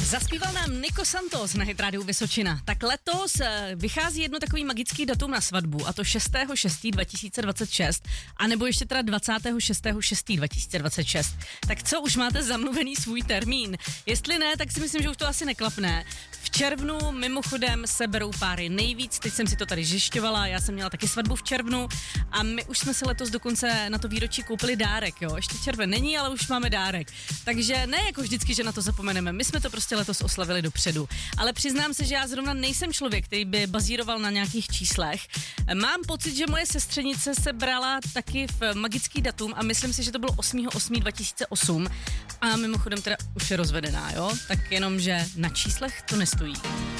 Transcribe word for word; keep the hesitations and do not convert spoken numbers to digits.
Zaspíval nám Nico Santos na Hit Radio Vysočina. Tak letos vychází jedno takový magický datum na svatbu, a to šestého šestého dva tisíce dvacet šest, anebo ještě teda dvacátého šestého šestého dva tisíce dvacet šest. Tak co, už máte zamluvený svůj termín? Jestli ne, tak si myslím, že už to asi neklapne. V červnu mimochodem se berou páry nejvíc, teď jsem si to tady zjišťovala, já jsem měla taky svatbu v červnu a my už jsme se letos dokonce na to výročí koupili dárek, jo. Ještě červen není, ale už máme dárek. Takže ne jako vždycky, že na to zapomeneme, my jsme to prostě letos oslavili dopředu. Ale přiznám se, že já zrovna nejsem člověk, který by bazíroval na nějakých číslech. Mám pocit, že moje sestřenice se brala taky v magický datum a myslím si, že to bylo osmého osmého dva tisíce osm a mimochodem teda už je rozvedená, jo. Tak jenom, že na číslech to nestojí.